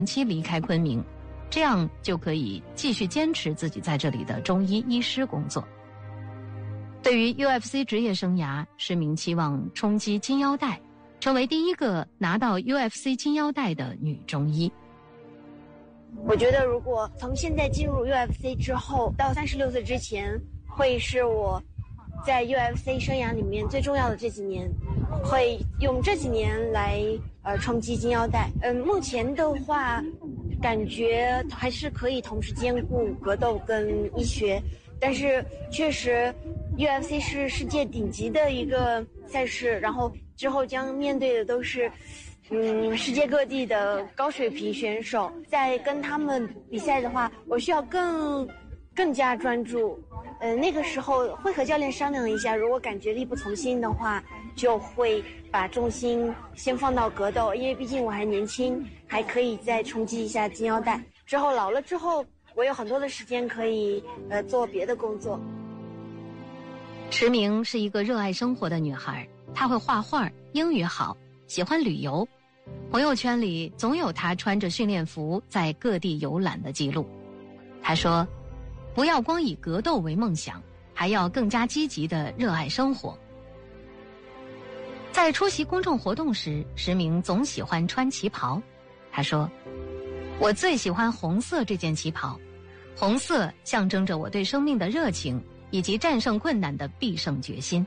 期离开昆明，这样就可以继续坚持自己在这里的中医医师工作。对于 UFC 职业生涯，施明期望冲击金腰带，成为第一个拿到 UFC 金腰带的女中医。 我觉得如果从现在进入 UFC 之后到36岁之前，会是我在 UFC 生涯里面最重要的这几年，会用这几年来冲击金腰带。目前的话感觉还是可以同时兼顾格斗跟医学，但是确实 UFC 是世界顶级的一个赛事，然后之后将面对的都是世界各地的高水平选手，在跟他们比赛的话，我需要更加专注。那个时候会和教练商量一下，如果感觉力不从心的话，就会把重心先放到格斗，因为毕竟我还年轻，还可以再冲击一下金腰带。之后老了之后，我有很多的时间可以做别的工作。 池明是一个热爱生活的女孩，她会画画，英语好，喜欢旅游。朋友圈里总有她穿着训练服在各地游览的记录。她说，不要光以格斗为梦想，还要更加积极地热爱生活。在出席公众活动时，石明总喜欢穿旗袍。他说，我最喜欢红色这件旗袍，红色象征着我对生命的热情以及战胜困难的必胜决心。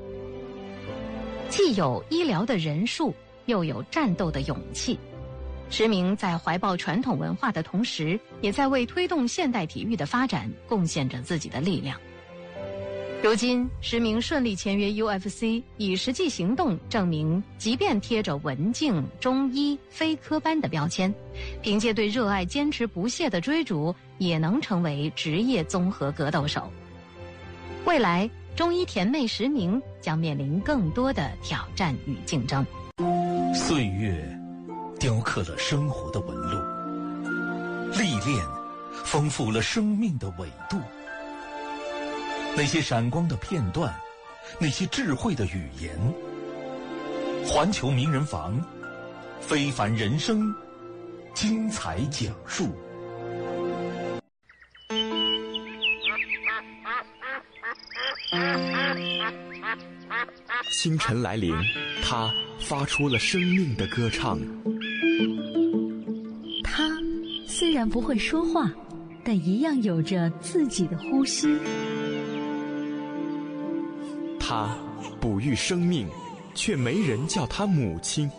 既有医疗的人数，又有战斗的勇气。石明在怀抱传统文化的同时，也在为推动现代体育的发展贡献着自己的力量。如今，石明顺利签约 UFC， 以实际行动证明，即便贴着文静、中医、非科班的标签，凭借对热爱坚持不懈的追逐，也能成为职业综合格斗手。未来，中医甜妹石明将面临更多的挑战与竞争。 岁月雕刻了生活的纹路，历练丰富了生命的纬度。那些闪光的片段，那些智慧的语言，环球名人房，非凡人生，精彩讲述。 清晨来临，他发出了生命的歌唱。 他虽然不会说话，但一样有着自己的呼吸。 他哺育生命，却没人叫他母亲。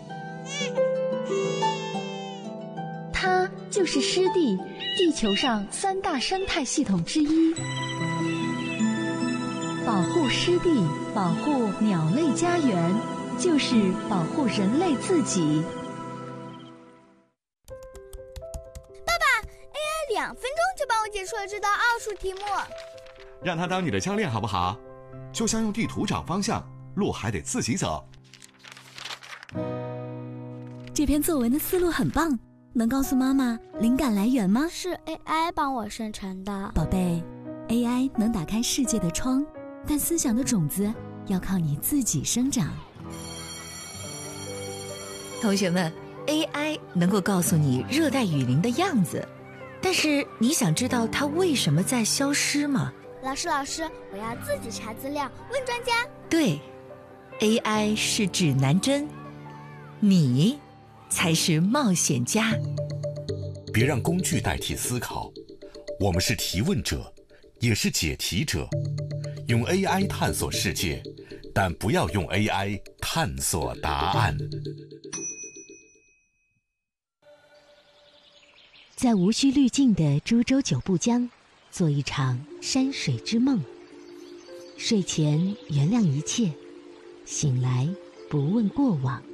他就是湿地，地球上3大生态系统之一。保护湿地，保护鸟类家园，就是保护人类自己。 爸爸 ，AI 2分钟就帮我解出了这道奥数题目。 让他当你的教练好不好？就像用地图找方向，路还得自己走。 这篇作文的思路很棒，能告诉妈妈灵感来源吗？ 是 AI 帮我生成的。 宝贝， AI 能打开世界的窗，但思想的种子要靠你自己生长。 同学们， AI 能够告诉你热带雨林的样子，但是你想知道它为什么在消失吗？ 老师，我要自己查资料，问专家。 对， AI 是指南针，你才是冒险家。 别让工具代替思考，我们是提问者，也是解题者。用 AI 探索世界，但不要用 AI 探索答案。 在无需滤镜的株洲九步江，做一场山水之梦。睡前原谅一切，醒来不问过往。